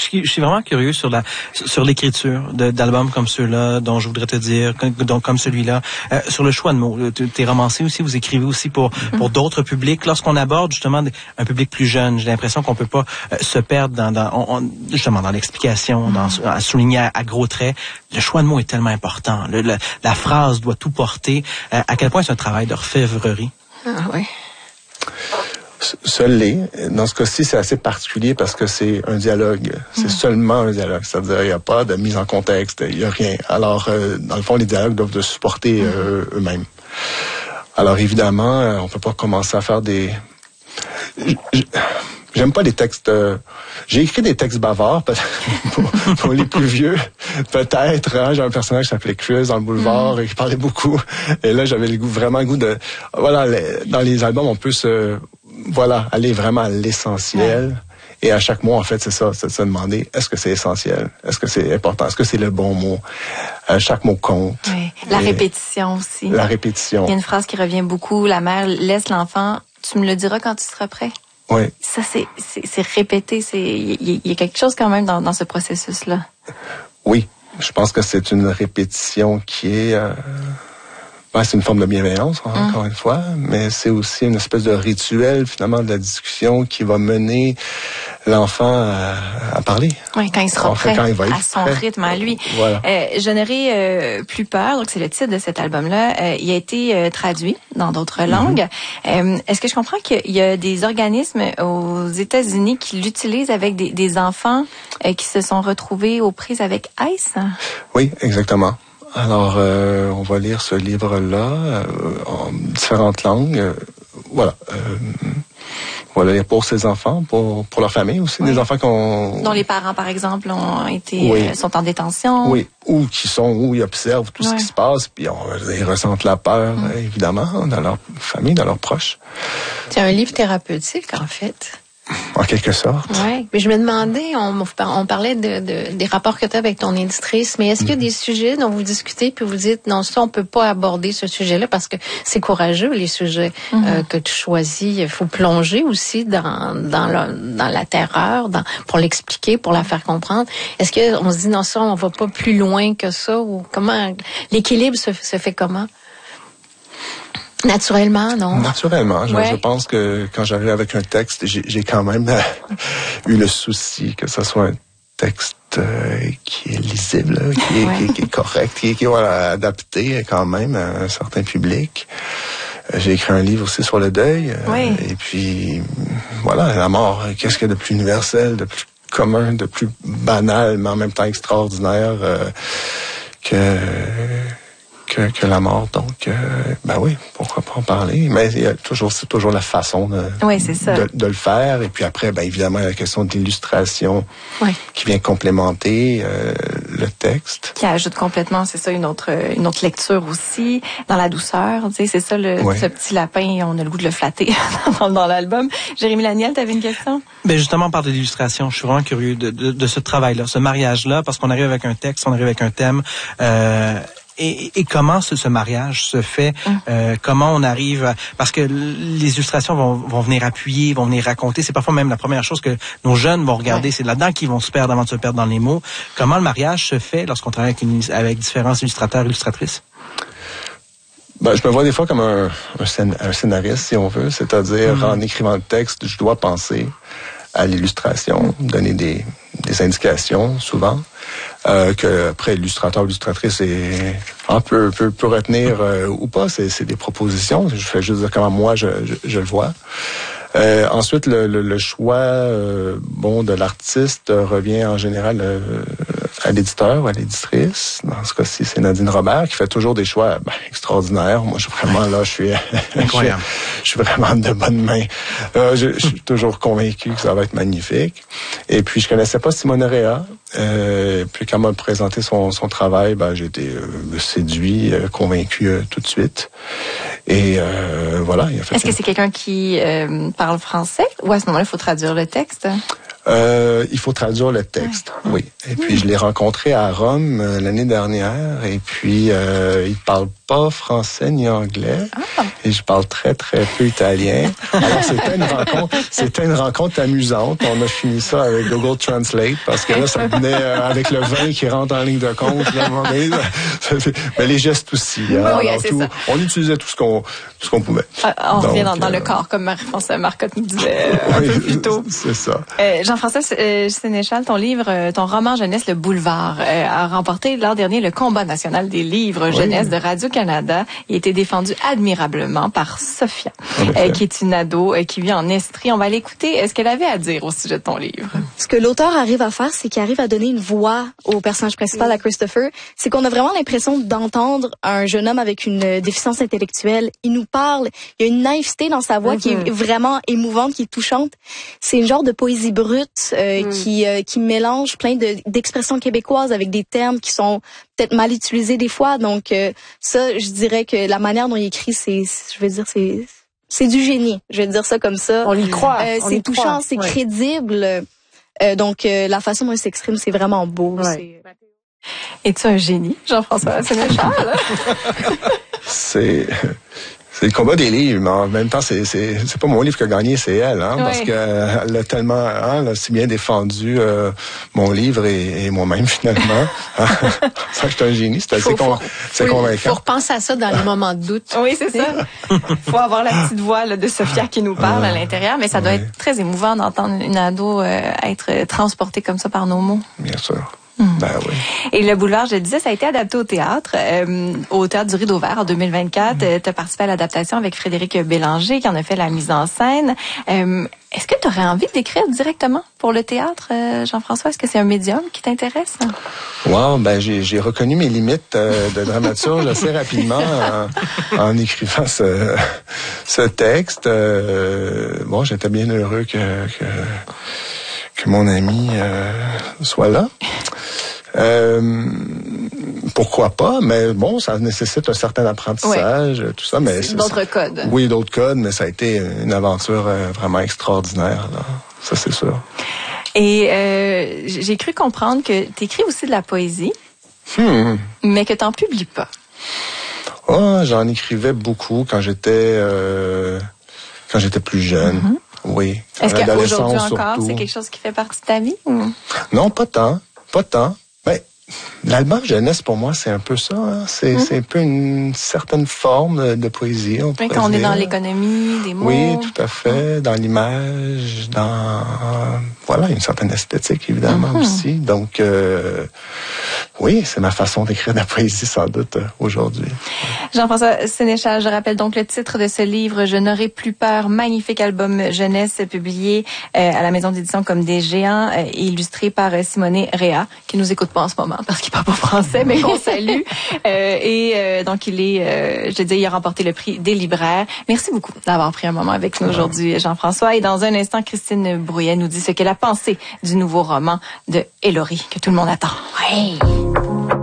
je suis vraiment curieux sur l'écriture d'albums comme ceux-là, dont je voudrais te dire, comme celui-là, sur le choix de mots. T'es romancier aussi, vous écrivez aussi pour d'autres publics. Lorsqu'on aborde justement un public plus jeune, j'ai l'impression qu'on peut pas se perdre justement dans l'explication, à souligner à gros traits. Le choix de mots est tellement important. La phrase doit tout porter. À quel point c'est un travail d'orfèvrerie? Ah oui. Ça l'est. Dans ce cas-ci, c'est assez particulier parce que c'est un dialogue. C'est seulement un dialogue. C'est-à-dire, il n'y a pas de mise en contexte, il n'y a rien. Alors, dans le fond, les dialogues doivent se supporter eux-mêmes. Alors, évidemment, on peut pas commencer à faire des... J'aime pas les textes... J'ai écrit des textes bavards, pour les plus vieux, peut-être. Hein, j'ai un personnage qui s'appelait Chris dans le boulevard et qui parlait beaucoup. Et là, j'avais vraiment le goût de... Voilà, dans les albums, on peut aller vraiment à l'essentiel. Et à chaque mot, en fait, c'est ça, c'est de se demander, est-ce que c'est essentiel? Est-ce que c'est important? Est-ce que c'est le bon mot? Chaque mot compte. Oui. La répétition aussi. La répétition. Il y a une phrase qui revient beaucoup. La mère laisse l'enfant. Tu me le diras quand tu seras prêt. Oui. Ça, c'est répété. Il y a quelque chose quand même dans ce processus-là. Oui. Je pense que c'est une répétition qui est... c'est une forme de bienveillance, encore une fois, mais c'est aussi une espèce de rituel, finalement, de la discussion qui va mener l'enfant à parler. Oui, quand il sera prêt, quand il va être à son prêt. rythme, à lui. Voilà. Je n'aurai plus peur, donc c'est le titre de cet album-là. Il a été traduit dans d'autres langues. Est-ce que je comprends qu'il y a des organismes aux États-Unis qui l'utilisent avec des enfants qui se sont retrouvés aux prises avec ICE? Oui, exactement. Alors, on va lire ce livre-là en différentes langues. Voilà. On va le lire pour ses enfants, pour leur famille aussi, des enfants dont les parents, par exemple, sont en détention. Oui, où ils observent tout ce qui se passe, puis ils ressentent la peur, évidemment, dans leur famille, dans leurs proches. C'est un livre thérapeutique, en fait. En quelque sorte. Oui, mais je me demandais, on parlait des rapports que tu as avec ton éditrice, mais est-ce qu'il y a des sujets dont vous discutez puis vous dites non, ça on peut pas aborder ce sujet-là parce que c'est courageux les sujets que tu choisis, il faut plonger aussi dans la terreur, pour l'expliquer, pour la faire comprendre. Est-ce que on se dit non, ça on va pas plus loin que ça, ou comment l'équilibre se fait comment? Naturellement, non? Naturellement. Je pense que quand j'arrive avec un texte, j'ai quand même eu le souci que ce soit un texte qui est lisible, qui est correct, qui est adapté quand même à un certain public. J'ai écrit un livre aussi sur le deuil. Et puis, voilà, la mort, qu'est-ce qu'il y a de plus universel, de plus commun, de plus banal, mais en même temps extraordinaire que la mort. Donc, oui, pourquoi pas en parler? Mais c'est toujours la façon de le faire. Et puis après, évidemment, la question de l'illustration qui vient complémenter le texte. Qui ajoute complètement, c'est ça, une autre lecture aussi, dans la douceur. Tu sais, c'est ça, ce petit lapin, on a le goût de le flatter dans l'album. Jérémy Laniel, t'avais une question? Justement, on parle de l'illustration. Je suis vraiment curieux de ce travail-là, ce mariage-là, parce qu'on arrive avec un texte, on arrive avec un thème. Et comment ce mariage se fait? Comment on arrive parce que les illustrations vont venir appuyer, vont venir raconter. C'est parfois même la première chose que nos jeunes vont regarder. C'est là-dedans qu'ils vont se perdre avant de se perdre dans les mots. Comment le mariage se fait lorsqu'on travaille avec différents illustrateurs, illustratrices? Je me vois des fois comme un scénariste, si on veut. C'est-à-dire, en écrivant le texte, je dois penser à l'illustration, donner des indications, souvent. Que après l'illustrateur ou l'illustratrice peut retenir ou pas, c'est des propositions. Je fais juste dire comment moi je le vois. Ensuite, le choix de l'artiste revient en général à l'éditeur ou à l'éditrice. Dans ce cas-ci, c'est Nadine Robert qui fait toujours des choix extraordinaires. Moi, je suis incroyable. Je suis vraiment de bonne main. Je suis toujours convaincu que ça va être magnifique. Et puis, je connaissais pas Simone Rea. Puis quand on m'a présenté son travail, j'ai été séduit, convaincu tout de suite. Et voilà, il a fait. Est-ce que c'est quelqu'un qui parle français ou à ce moment-là, il faut traduire le texte? Il faut traduire le texte, oui. Et puis, je l'ai rencontré à Rome l'année dernière. Et puis, il parle pas français ni anglais. Et je parle très, très peu italien. Alors, c'était une rencontre amusante. On a fini ça avec Google Translate parce que là, ça venait avec le vin qui rentre en ligne de compte. Là, mais les gestes aussi. Oui, on utilisait tout ce qu'on pouvait. On revient dans le corps, comme Marie-Françoise Marcotte nous disait un peu plus tôt. C'est ça. Jean-François Sénéchal, ton livre, ton roman jeunesse Le Boulevard, a remporté l'an dernier le combat national des livres jeunesse de Radio-Canada. Il a été défendu admirablement par Sophia, qui est une ado qui vit en Estrie. On va l'écouter. Ce qu'elle avait à dire au sujet de ton livre. Ce que l'auteur arrive à faire, c'est qu'il arrive à donner une voix au personnage principal, à Christopher. C'est qu'on a vraiment l'impression d'entendre un jeune homme avec une déficience intellectuelle. Il nous parle. Il y a une naïveté dans sa voix qui est vraiment émouvante, qui est touchante. C'est une genre de poésie brute qui mélange plein d'expressions québécoises avec des termes qui sont peut-être mal utilisés des fois. Donc ça, je dirais que la manière dont il écrit, c'est du génie. Je vais dire ça comme ça. On y croit. C'est touchant, c'est crédible. Donc la façon dont il s'exprime, c'est vraiment beau. Ouais. Es-tu un génie, Jean-François Sénéchal? C'est le combat des livres, mais en même temps, c'est pas mon livre qui a gagné, c'est elle, parce qu'elle a tellement, elle a si bien défendu mon livre et moi-même finalement. Ça, je suis un génie, c'est assez convaincant. Faut repenser à ça dans les moments de doute. Oui, c'est ça. Faut avoir la petite voix là, de Sophia qui nous parle à l'intérieur, mais ça doit être très émouvant d'entendre une ado être transportée comme ça par nos mots. Bien sûr. Ben oui. Et Le Boulevard, je le disais, ça a été adapté au théâtre du Rideau Vert en 2024. Tu as participé à l'adaptation avec Frédéric Bélanger qui en a fait la mise en scène. Est-ce que tu aurais envie d'écrire directement pour le théâtre, Jean-François? Est-ce que c'est un médium qui t'intéresse? Wow, ben j'ai reconnu mes limites de dramaturge assez rapidement en écrivant ce texte. Bon, j'étais bien heureux que mon ami soit là. Pourquoi pas, mais bon, ça nécessite un certain apprentissage, tout ça. Mais d'autres codes. Oui, d'autres codes, mais ça a été une aventure vraiment extraordinaire, là. Ça, c'est sûr. Et j'ai cru comprendre que tu écris aussi de la poésie, mais que tu n'en publies pas. Oh, j'en écrivais beaucoup quand j'étais plus jeune. Oui. Est-ce qu'aujourd'hui encore, c'est quelque chose qui fait partie de ta vie? Ou? Non, pas tant. Ben, l'album jeunesse, pour moi, c'est un peu ça. C'est un peu une certaine forme de poésie, on pourrait quand on dire. est dans l'économie des mots. Oui, tout à fait. Dans l'image, une certaine esthétique, évidemment, aussi. Donc, oui, c'est ma façon d'écrire de la poésie, sans doute, aujourd'hui. Jean-François Sénéchal, je rappelle donc le titre de ce livre, Je n'aurai plus peur, magnifique album jeunesse publié à la maison d'édition Comme des géants, illustré par Simonet Réa, qui nous écoute pas en ce moment parce qu'il parle pas français, mais qu'on salue. Donc il a remporté le prix des libraires. Merci beaucoup d'avoir pris un moment avec nous aujourd'hui, Jean-François. Et dans un instant, Christine Brouillet nous dit ce qu'elle a pensé du nouveau roman de Hélory, que tout le monde attend. Oui.